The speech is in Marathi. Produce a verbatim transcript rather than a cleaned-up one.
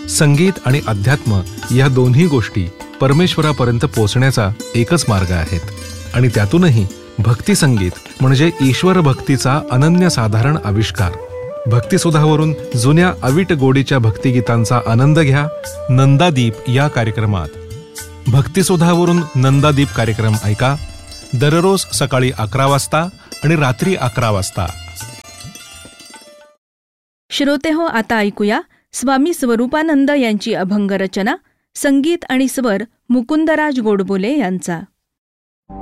संगीत आणि अध्यात्म या दोन्ही गोष्टी परमेश्वरापर्यंत पोहोचण्याचा एकच मार्ग आहेत आणि त्यातूनही भक्ती संगीत म्हणजे ईश्वर भक्तीचा अनन्यसाधारण आविष्कार. भक्तिसुधावरून जुन्या अवीट गोडीच्या भक्तिगीतांचा आनंद घ्या नंदादीप या कार्यक्रमात. भक्तिसुधावरून नंदादीप कार्यक्रम ऐका दररोज सकाळी अकरा वाजता आणि रात्री अकरा वाजता. श्रोते हो, आता ऐकूया स्वामी स्वरूपानंद यांची अभंग रचना, संगीत आणि स्वर मुकुंदराज गोडबोले यांचा.